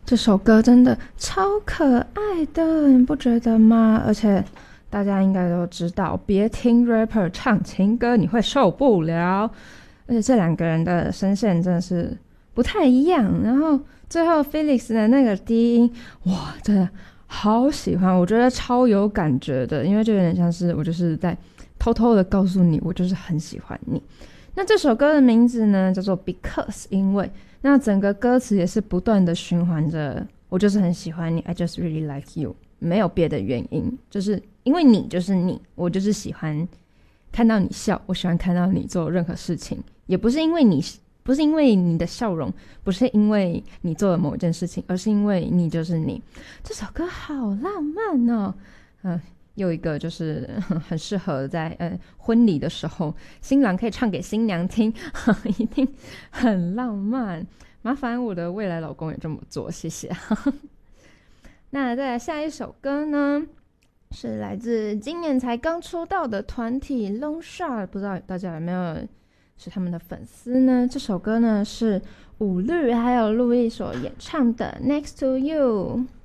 这首歌真的超可爱的，你不觉得吗？而且大家应该都知道，别听 rapper 唱情歌，你会受不了。而且这两个人的声线真的是不太一样。然后最后 Felix 的那个低音，哇，真的好喜欢，我觉得超有感觉的，因为就有点像是我就是在偷偷的告诉你，我就是很喜欢你。那这首歌的名字呢，叫做 Because， 因为那整个歌词也是不断的循环着，我就是很喜欢你 ，I just really like you， 没有别的原因，就是因为你就是你，我就是喜欢看到你笑，我喜欢看到你做任何事情，也不是因为你，不是因为你的笑容，不是因为你做了某一件事情，而是因为你就是你。这首歌好浪漫哦，又一个就是很适合在婚礼的时候，新郎可以唱给新娘听，一定很浪漫。麻烦我的未来老公也这么做，谢谢。那再来下一首歌呢，是来自今年才刚出道的团体 Long Shot， 不知道大家有没有是他们的粉丝呢？这首歌呢是5绿还有路易所演唱的《Next to You》。